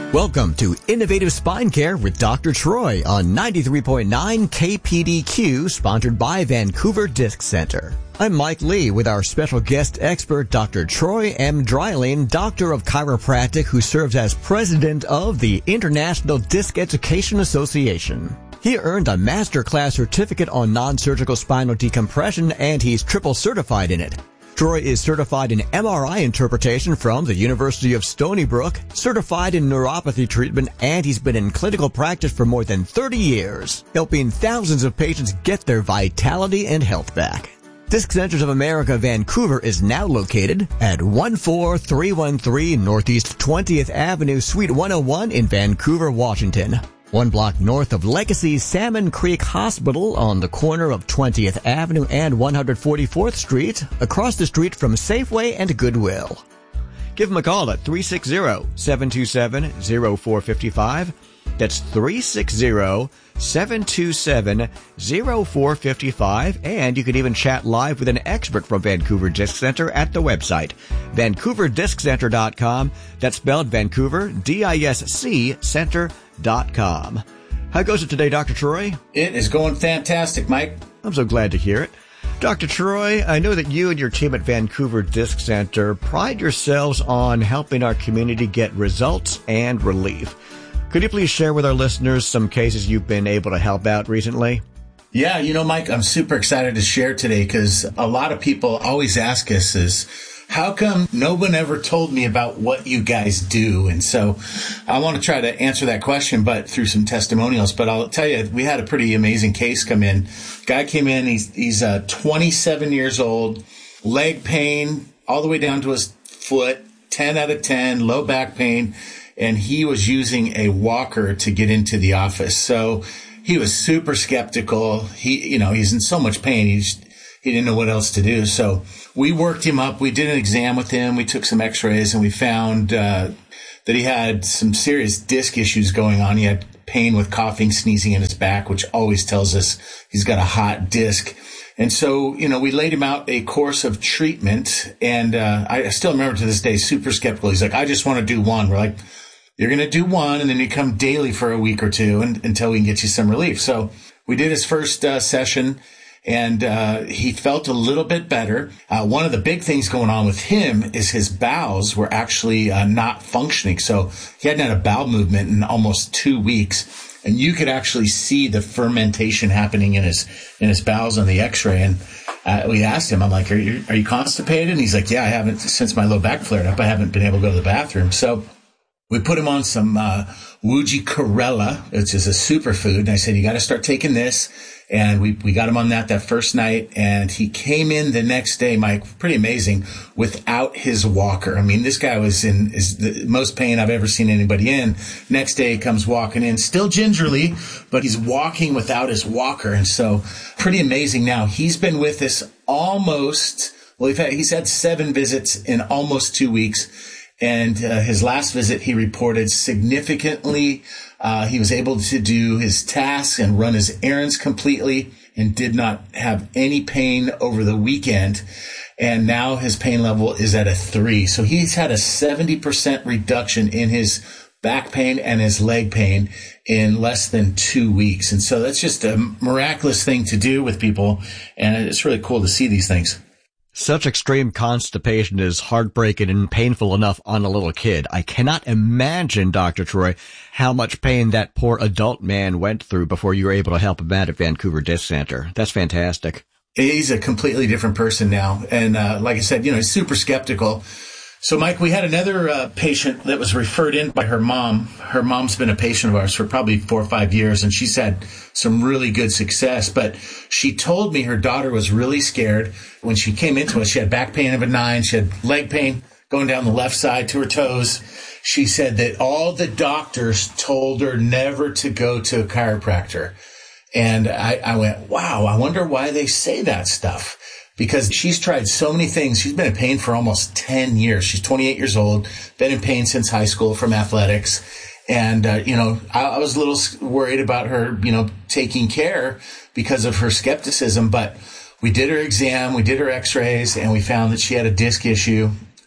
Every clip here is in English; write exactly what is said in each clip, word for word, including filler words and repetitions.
Welcome to Innovative Spine Care with Doctor Troy on ninety-three point nine K P D Q, sponsored by Vancouver Disc Center. I'm Mike Lee with our special guest expert, Doctor Troy M. Dreiling, Doctor of Chiropractic, who serves as President of the International Disc Education Association. He earned a master class certificate on non-surgical spinal decompression, and he's triple certified in it. Troy is certified in M R I interpretation from the University of Stony Brook, certified in neuropathy treatment, and he's been in clinical practice for more than thirty years, helping thousands of patients get their vitality and health back. Disc Centers of America Vancouver is now located at one four three one three Northeast twentieth Avenue, Suite one oh one in Vancouver, Washington. One block north of Legacy Salmon Creek Hospital on the corner of twentieth Avenue and one hundred forty-fourth Street, across the street from Safeway and Goodwill. Give them a call at three six zero, seven two seven, zero four five five. That's three six zero, seven two seven, zero four five five. And you can even chat live with an expert from Vancouver Disc Center at the website, vancouver disc center dot com. That's spelled Vancouver, D I S C, center dot com. How goes it today, Doctor Troy? It is going fantastic, Mike. I'm so glad to hear it. Doctor Troy, I know that you and your team at Vancouver Disc Center pride yourselves on helping our community get results and relief. Could you please share with our listeners some cases you've been able to help out recently? Yeah, you know, Mike, I'm super excited to share today because a lot of people always ask us is, how come no one ever told me about what you guys do? And so I want to try to answer that question, but through some testimonials. But I'll tell you, we had a pretty amazing case come in. Guy came in, he's, he's uh, twenty-seven years old, leg pain all the way down to his foot, ten out of ten, low back pain. And he was using a walker to get into the office. So he was super skeptical. He, you know, he's in so much pain. He just, he didn't know what else to do. So we worked him up. We did an exam with him. We took some x-rays and we found, uh, that he had some serious disc issues going on. He had pain with coughing, sneezing in his back, which always tells us he's got a hot disc. And so, you know, we laid him out a course of treatment. And, uh, I still remember to this day, super skeptical. He's like, I just want to do one. We're like, you're going to do one, and then you come daily for a week or two and, until we can get you some relief. So we did his first uh, session, and uh, he felt a little bit better. Uh, one of the big things going on with him is his bowels were actually uh, not functioning. So he hadn't had a bowel movement in almost two weeks, and you could actually see the fermentation happening in his in his bowels on the X-ray. And uh, we asked him, I'm like, are you, are you constipated? And he's like, yeah, I haven't, since my low back flared up, I haven't been able to go to the bathroom. So we put him on some uh, Wujicarella, which is a superfood. And I said, you got to start taking this. And we, we got him on that that first night. And he came in the next day, Mike, pretty amazing, without his walker. I mean, this guy was in is the most pain I've ever seen anybody in. Next day, he comes walking in, still gingerly, but he's walking without his walker. And so pretty amazing. Now, he's been with us almost, well, we've had, he's had seven visits in almost two weeks. And uh, his last visit, he reported significantly. Uh, he was able to do his tasks and run his errands completely and did not have any pain over the weekend. And now his pain level is at a three. So he's had a seventy percent reduction in his back pain and his leg pain in less than two weeks. And so that's just a miraculous thing to do with people. And it's really cool to see these things. Such extreme constipation is heartbreaking and painful enough on a little kid. I cannot imagine, Doctor Troy, how much pain that poor adult man went through before you were able to help him out at Vancouver Disc Center. That's fantastic. He's a completely different person now. And uh, like I said, you know, he's super skeptical. So, Mike, we had another uh, patient that was referred in by her mom. Her mom's been a patient of ours for probably four or five years, and she's had some really good success. But she told me her daughter was really scared. When she came into us, she had back pain of a nine. She had leg pain going down the left side to her toes. She said that all the doctors told her never to go to a chiropractor. And I, I went, wow, I wonder why they say that stuff. Because she's tried so many things. She's been in pain for almost ten years. She's twenty-eight years old, been in pain since high school from athletics. And, uh, you know, I, I was a little worried about her, you know, taking care because of her skepticism. But we did her exam, we did her x-rays, and we found that she had a disc issue.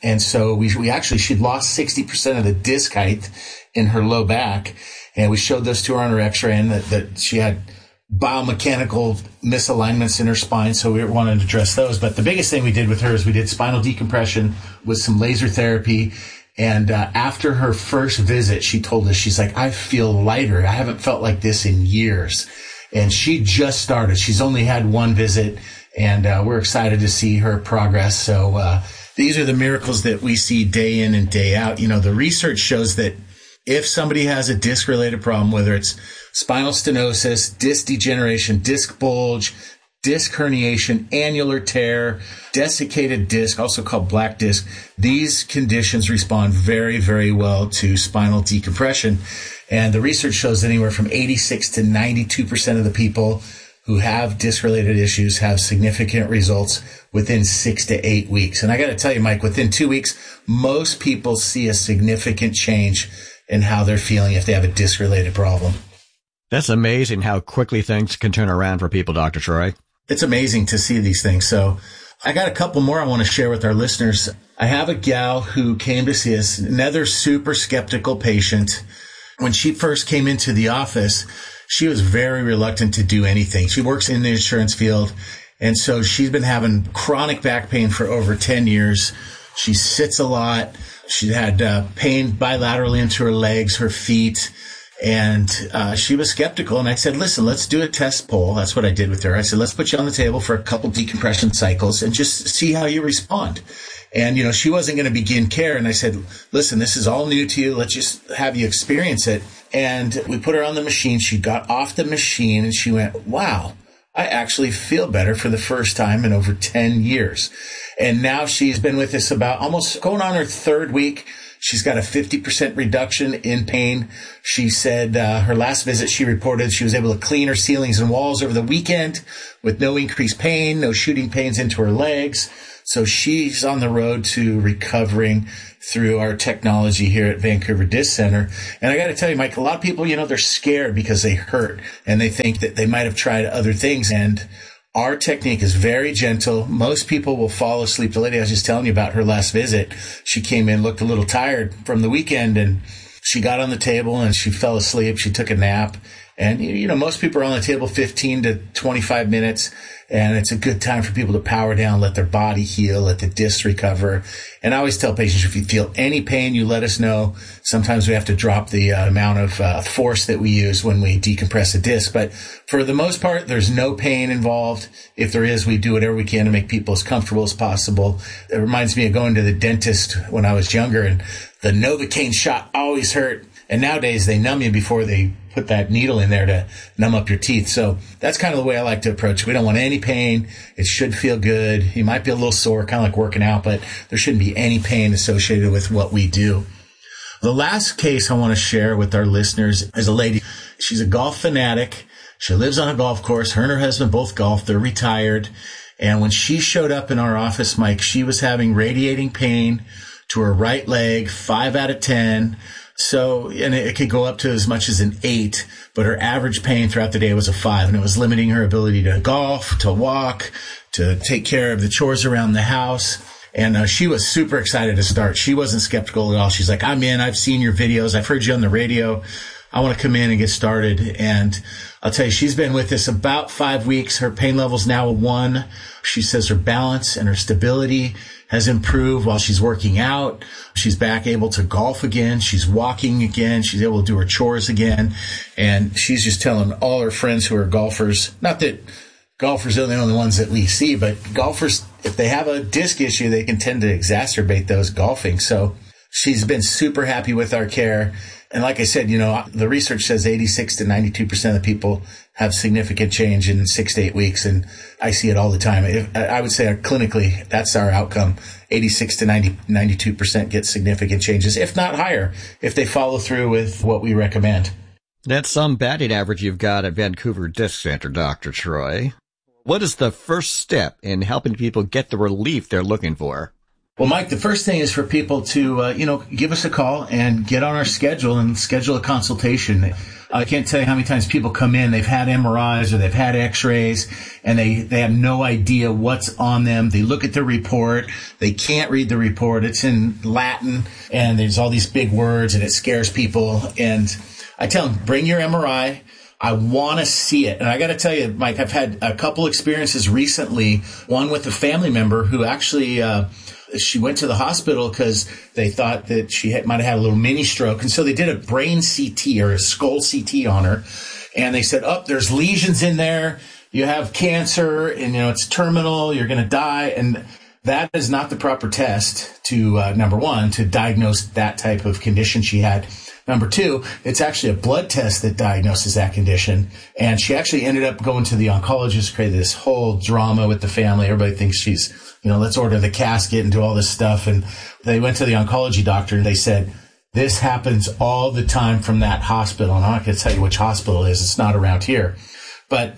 And so we, we actually, she'd lost sixty percent of the disc height in her low back. And we showed those to her on her x-ray, and that, that she had biomechanical misalignments in her spine. So we wanted to address those. But the biggest thing we did with her is we did spinal decompression with some laser therapy. And uh, after her first visit, she told us, she's like, I feel lighter. I haven't felt like this in years. And she just started. She's only had one visit, and uh, we're excited to see her progress. So uh, these are the miracles that we see day in and day out. You know, the research shows that if somebody has a disc-related problem, whether it's spinal stenosis, disc degeneration, disc bulge, disc herniation, annular tear, desiccated disc, also called black disc, these conditions respond very, very well to spinal decompression. And the research shows anywhere from eighty-six to ninety-two percent of the people who have disc-related issues have significant results within six to eight weeks. And I got to tell you, Mike, within two weeks, most people see a significant change in how they're feeling if they have a disc-related problem. That's amazing how quickly things can turn around for people, Doctor Troy. It's amazing to see these things. So I got a couple more I want to share with our listeners. I have a gal who came to see us, another super skeptical patient. When she first came into the office, she was very reluctant to do anything. She works in the insurance field, and so she's been having chronic back pain for over ten years. She sits a lot. She had uh, pain bilaterally into her legs, her feet, and uh, she was skeptical. And I said, listen, let's do a test poll. That's what I did with her. I said, let's put you on the table for a couple decompression cycles and just see how you respond. And, you know, she wasn't going to begin care. And I said, listen, this is all new to you. Let's just have you experience it. And we put her on the machine. She got off the machine and she went, wow, I actually feel better for the first time in over ten years. And now she's been with us about almost going on her third week. She's got a fifty percent reduction in pain. She said uh, her last visit, she reported she was able to clean her ceilings and walls over the weekend with no increased pain, no shooting pains into her legs. So she's on the road to recovering through our technology here at Vancouver Disc Center. And I got to tell you, Mike, a lot of people, you know, they're scared because they hurt and they think that they might have tried other things. And our technique is very gentle. Most people will fall asleep. The lady I was just telling you about, her last visit, she came in, looked a little tired from the weekend, and she got on the table and she fell asleep. She took a nap. And, you know, most people are on the table fifteen to twenty-five minutes, and it's a good time for people to power down, let their body heal, let the discs recover. And I always tell patients, if you feel any pain, you let us know. Sometimes we have to drop the uh, amount of uh, force that we use when we decompress a disc. But for the most part, there's no pain involved. If there is, we do whatever we can to make people as comfortable as possible. It reminds me of going to the dentist when I was younger, and the Novocaine shot always hurt. And nowadays they numb you before they put that needle in there to numb up your teeth. So that's kind of the way I like to approach it. We don't want any pain. It should feel good. You might be a little sore, kind of like working out, but there shouldn't be any pain associated with what we do. The last case I want to share with our listeners is a lady. She's a golf fanatic. She lives on a golf course. Her and her husband both golf. They're retired. And when she showed up in our office, Mike, she was having radiating pain to her right leg, five out of ten. So, and it could go up to as much as an eight, but her average pain throughout the day was a five, and it was limiting her ability to golf, to walk, to take care of the chores around the house. And uh, she was super excited to start. She wasn't skeptical at all. She's like, I'm in. I've seen your videos. I've heard you on the radio. I want to come in and get started. And I'll tell you, she's been with us about five weeks. Her pain level's now a one. She says her balance and her stability has improved while she's working out. She's back able to golf again. She's walking again. She's able to do her chores again. And she's just telling all her friends who are golfers, not that golfers are the only ones that we see, but golfers, if they have a disc issue, they can tend to exacerbate those golfing. So she's been super happy with our care. And like I said, you know, the research says eighty-six to ninety-two percent of people have significant change in six to eight weeks. And I see it all the time. If, I would say clinically, that's our outcome. eighty-six to ninety, ninety-two percent get significant changes, if not higher, if they follow through with what we recommend. That's some batting average you've got at Vancouver Disc Center, Doctor Troy. What is the first step in helping people get the relief they're looking for? Well, Mike, the first thing is for people to, uh, you know, give us a call and get on our schedule and schedule a consultation. I can't tell you how many times people come in, they've had M R Is or they've had X-rays, and they, they have no idea what's on them. They look at the report. They can't read the report. It's in Latin, and there's all these big words, and it scares people. And I tell them, bring your M R I. I want to see it. And I got to tell you, Mike, I've had a couple experiences recently, one with a family member who actually uh she went to the hospital because they thought that she had, might have had a little mini stroke. And so they did a brain C T or a skull C T on her. And they said, oh, there's lesions in there. You have cancer and, you know, it's terminal. You're going to die. And that is not the proper test to, uh, number one, to diagnose that type of condition she had. Number two, it's actually a blood test that diagnoses that condition. And she actually ended up going to the oncologist, created this whole drama with the family. Everybody thinks she's, you know, let's order the casket and do all this stuff. And they went to the oncology doctor and they said, this happens all the time from that hospital. And I'm not going to tell you which hospital it is. It's not around here. But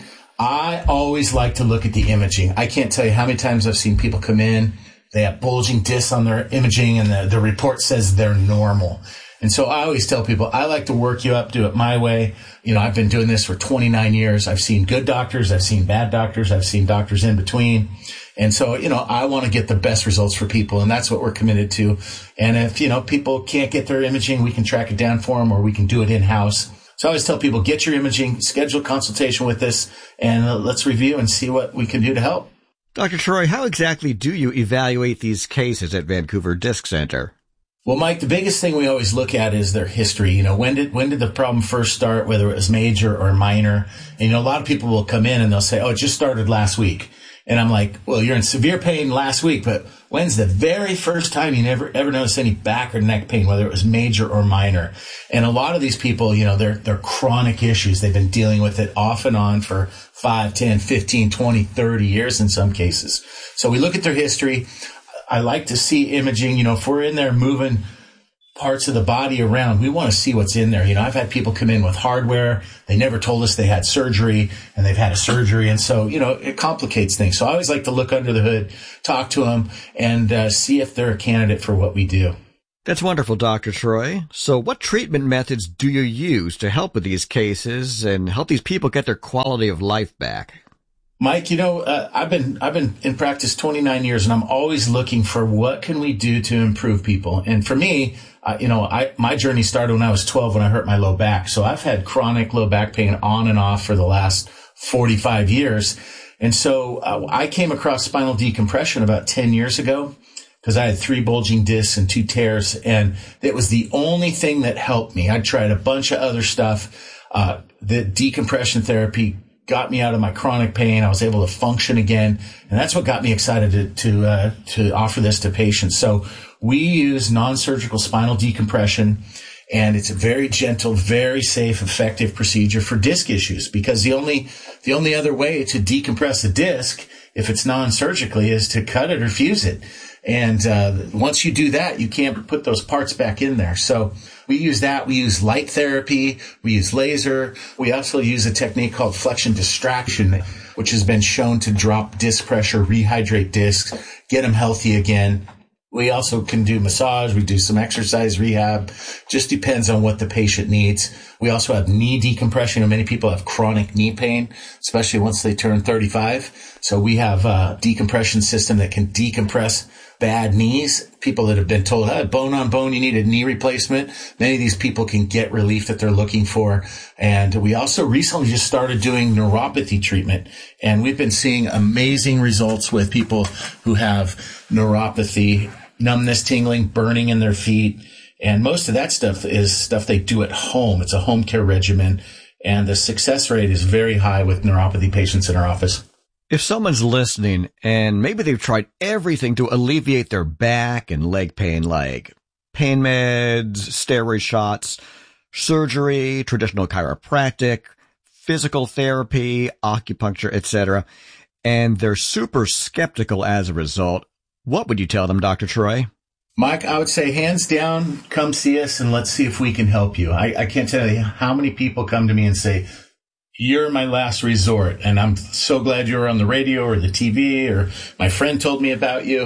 I always like to look at the imaging. I can't tell you how many times I've seen people come in. They have bulging discs on their imaging and the, the report says they're normal. And so I always tell people, I like to work you up, do it my way. You know, I've been doing this for twenty-nine years. I've seen good doctors. I've seen bad doctors. I've seen doctors in between. And so, you know, I want to get the best results for people. And that's what we're committed to. And if, you know, people can't get their imaging, we can track it down for them or we can do it in-house. So I always tell people, get your imaging, schedule a consultation with us, and uh, let's review and see what we can do to help. Doctor Troy, how exactly do you evaluate these cases at Vancouver Disc Center? Well, Mike, the biggest thing we always look at is their history. You know, when did when did the problem first start, whether it was major or minor? And, you know, a lot of people will come in and they'll say, oh, it just started last week. And I'm like, well, you're in severe pain last week, but when's the very first time you never ever noticed any back or neck pain, whether it was major or minor? And a lot of these people, you know, they're they're chronic issues. They've been dealing with it off and on for five, ten, fifteen, twenty, thirty years in some cases. So we look at their history. I like to see imaging. You know, if we're in there moving parts of the body around, we want to see what's in there. You know, I've had people come in with hardware. They never told us they had surgery and they've had a surgery. And so, you know, it complicates things. So I always like to look under the hood, talk to them, and uh, see if they're a candidate for what we do. That's wonderful, Doctor Troy. So what treatment methods do you use to help with these cases and help these people get their quality of life back? Mike, you know, uh, I've been I've been in practice twenty-nine years, and I'm always looking for what can we do to improve people. And for me, uh, you know, I my journey started when I was twelve when I hurt my low back. So I've had chronic low back pain on and off for the last forty-five years. And so uh, I came across spinal decompression about ten years ago because I had three bulging discs and two tears, and it was the only thing that helped me. I tried a bunch of other stuff. Uh, the decompression therapy got me out of my chronic pain. I was able to function again. And that's what got me excited to, to, uh, to offer this to patients. So we use non-surgical spinal decompression, and it's a very gentle, very safe, effective procedure for disc issues, because the only, the only other way to decompress a disc, if it's non-surgically, is to cut it or fuse it. And, uh, once you do that, you can't put those parts back in there. So we use that. We use light therapy. We use laser. We also use a technique called flexion distraction, which has been shown to drop disc pressure, rehydrate discs, get them healthy again. We also can do massage. We do some exercise rehab. Just depends on what the patient needs. We also have knee decompression. And many people have chronic knee pain, especially once they turn thirty-five. So we have a decompression system that can decompress bad knees. People that have been told, oh, bone on bone, you need a knee replacement. Many of these people can get relief that they're looking for. And we also recently just started doing neuropathy treatment. And we've been seeing amazing results with people who have neuropathy, numbness, tingling, burning in their feet. And most of that stuff is stuff they do at home. It's a home care regimen. And the success rate is very high with neuropathy patients in our office. If someone's listening and maybe they've tried everything to alleviate their back and leg pain, like pain meds, steroid shots, surgery, traditional chiropractic, physical therapy, acupuncture, et cetera, and they're super skeptical as a result, what would you tell them, Doctor Troy? Mike, I would say hands down, come see us and let's see if we can help you. I, I can't tell you how many people come to me and say, you're my last resort, and I'm so glad you were on the radio or the T V, or my friend told me about you.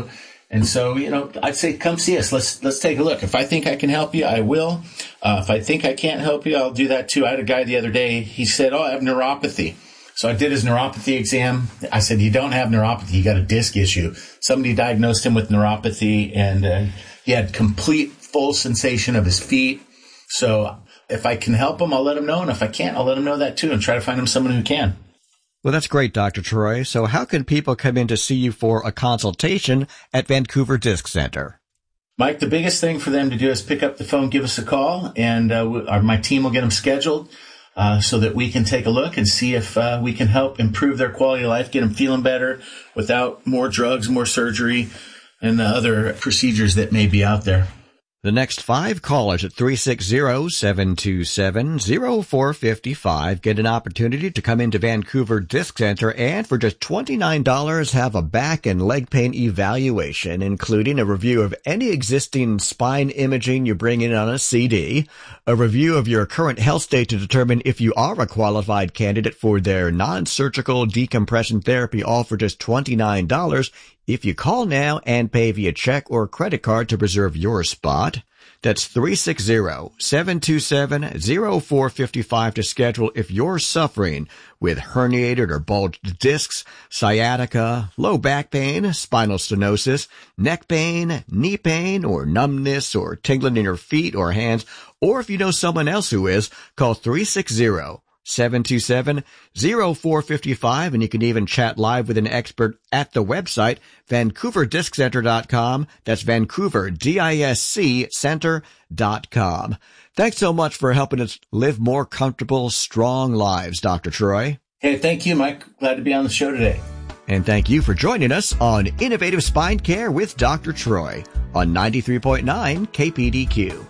And so, you know, I'd say come see us. Let's let's take a look. If I think I can help you, I will. Uh, if I think I can't help you, I'll do that too. I had a guy the other day. He said, oh, I have neuropathy. So I did his neuropathy exam. I said, you don't have neuropathy. You got a disc issue. Somebody diagnosed him with neuropathy, and uh, he had complete full sensation of his feet. So if I can help him, I'll let him know. And if I can't, I'll let him know that too and try to find him someone who can. Well, that's great, Doctor Troy. So how can people come in to see you for a consultation at Vancouver Disc Center? Mike, the biggest thing for them to do is pick up the phone, give us a call, and uh, we, our, my team will get them scheduled uh, so that we can take a look and see if uh, we can help improve their quality of life, get them feeling better without more drugs, more surgery, and uh, other procedures that may be out there. The next five callers at three six zero, seven two seven, zero four five five get an opportunity to come into Vancouver Disc Center and for just twenty-nine dollars have a back and leg pain evaluation, including a review of any existing spine imaging you bring in on a C D, a review of your current health state to determine if you are a qualified candidate for their non-surgical decompression therapy, all for just twenty-nine dollars. If you call now and pay via check or credit card to reserve your spot. That's three six zero, seven two seven, zero four five five to schedule if you're suffering with herniated or bulged discs, sciatica, low back pain, spinal stenosis, neck pain, knee pain, or numbness or tingling in your feet or hands. Or if you know someone else who is, call three six zero, seven two seven, zero four five five, and you can even chat live with an expert at the website, vancouver disc center dot com. That's Vancouver, D I S C, center dot com. Thanks so much for helping us live more comfortable, strong lives, Doctor Troy. Hey, thank you, Mike. Glad to be on the show today. And thank you for joining us on Innovative Spine Care with Doctor Troy on ninety-three point nine K P D Q.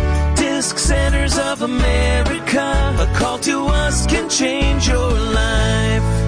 Disc Centers of America, a call to us can change your life.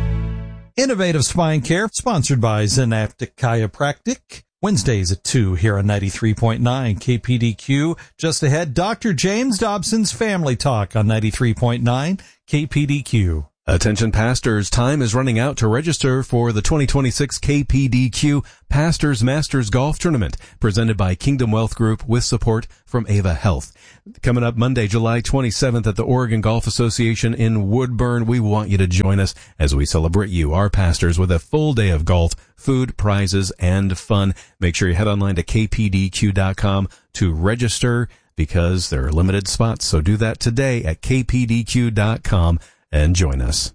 Innovative Spine Care, sponsored by Zenaptic Chiropractic. Wednesdays at two here on ninety-three point nine K P D Q. Just ahead, Doctor James Dobson's Family Talk on ninety-three point nine K P D Q. Attention pastors, time is running out to register for the twenty twenty-six K P D Q Pastors Masters Golf Tournament, presented by Kingdom Wealth Group with support from Ava Health. Coming up Monday, July twenty-seventh at the Oregon Golf Association in Woodburn. We want you to join us as we celebrate you, our pastors, with a full day of golf, food, prizes, and fun. Make sure you head online to K P D Q dot com to register because there are limited spots. So do that today at K P D Q dot com. And join us.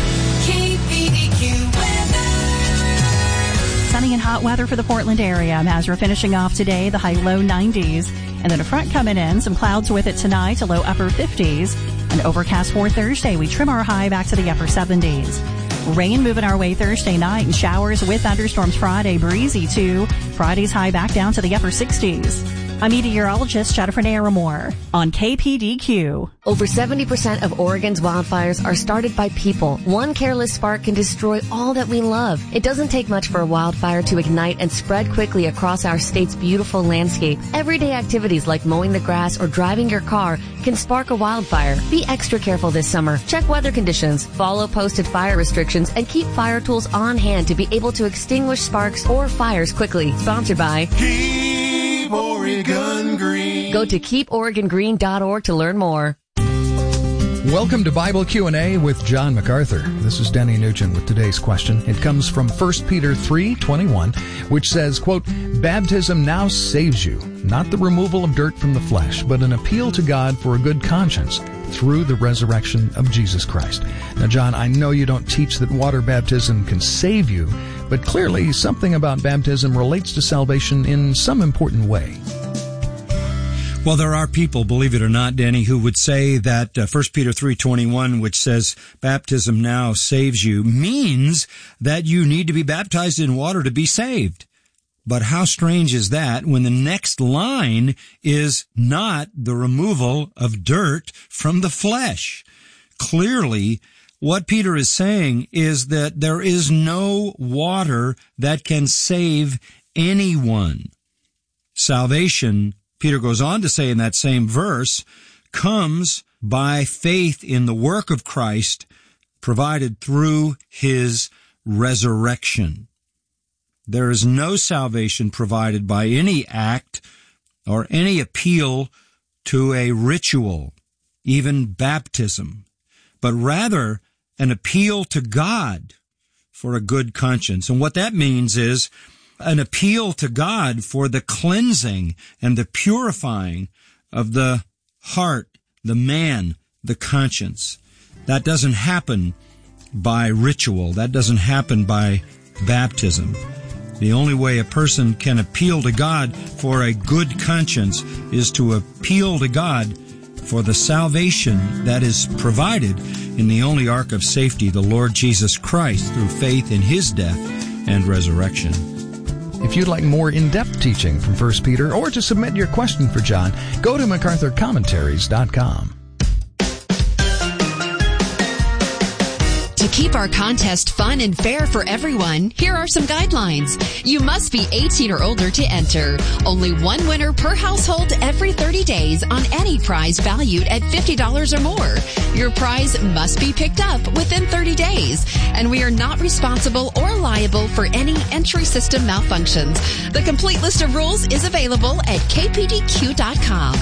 K P D Q weather. Sunny and hot weather for the Portland area as we're finishing off today, the high low nineties. And then a front coming in, some clouds with it tonight, a low upper fifties. And overcast for Thursday, we trim our high back to the upper seventies. Rain moving our way Thursday night and showers with thunderstorms Friday, breezy too. Friday's high back down to the upper sixties. I'm meteorologist Jennifer Naramore on K P D Q. Over seventy percent of Oregon's wildfires are started by people. One careless spark can destroy all that we love. It doesn't take much for a wildfire to ignite and spread quickly across our state's beautiful landscape. Everyday activities like mowing the grass or driving your car can spark a wildfire. Be extra careful this summer. Check weather conditions, follow posted fire restrictions, and keep fire tools on hand to be able to extinguish sparks or fires quickly. Sponsored by Keep Oregon Green. Go to keep oregon green dot org to learn more. Welcome to Bible Q and A with John MacArthur. This is Denny Nugent with today's question. It comes from First Peter three twenty-one, which says, quote, "Baptism now saves you, not the removal of dirt from the flesh, but an appeal to God for a good conscience through the resurrection of Jesus Christ." Now, John, I know you don't teach that water baptism can save you, but clearly something about baptism relates to salvation in some important way. Well, there are people, believe it or not, Denny, who would say that uh, First Peter three twenty-one, which says baptism now saves you, means that you need to be baptized in water to be saved. But how strange is that when the next line is not the removal of dirt from the flesh? Clearly, what Peter is saying is that there is no water that can save anyone. Salvation, Peter goes on to say in that same verse, comes by faith in the work of Christ provided through his resurrection. There is no salvation provided by any act or any appeal to a ritual, even baptism, but rather an appeal to God for a good conscience. And what that means is an appeal to God for the cleansing and the purifying of the heart, the man, the conscience. That doesn't happen by ritual. That doesn't happen by baptism. The only way a person can appeal to God for a good conscience is to appeal to God for the salvation that is provided in the only ark of safety, the Lord Jesus Christ, through faith in His death and resurrection. If you'd like more in-depth teaching from First Peter or to submit your question for John, go to macarthur commentaries dot com. To keep our contest fun and fair for everyone, here are some guidelines. You must be eighteen or older to enter. Only one winner per household every thirty days on any prize valued at fifty dollars or more. Your prize must be picked up within thirty days, and we are not responsible or liable for any entry system malfunctions. The complete list of rules is available at k p d q dot com.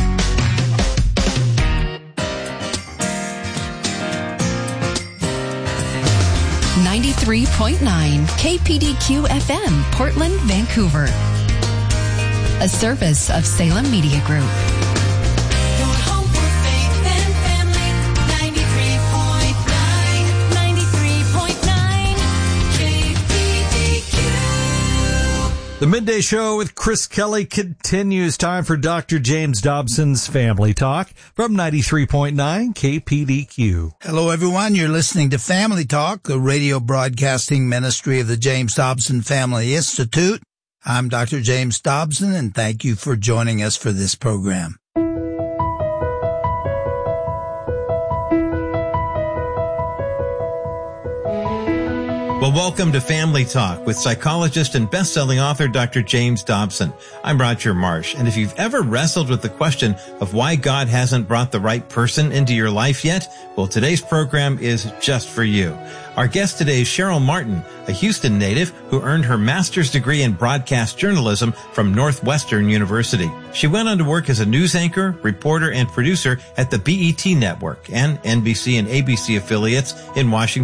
ninety-three point nine K P D Q F M, Portland, Vancouver. A service of Salem Media Group. Your home for faith and family. ninety-three point nine, ninety-three point nine K P D Q. The Midday Show with Chris Kelly continues. Time for Doctor James Dobson's Family Talk from ninety-three point nine K P D Q. Hello, everyone. You're listening to Family Talk, the radio broadcasting ministry of the James Dobson Family Institute. I'm Doctor James Dobson, and thank you for joining us for this program. Well, welcome to Family Talk with psychologist and best-selling author Doctor James Dobson. I'm Roger Marsh, and if you've ever wrestled with the question of why God hasn't brought the right person into your life yet, well, today's program is just for you. Our guest today is Cheryl Martin, a Houston native who earned her master's degree in broadcast journalism from Northwestern University. She went on to work as a news anchor, reporter, and producer at the B E T Network and N B C and A B C affiliates in Washington.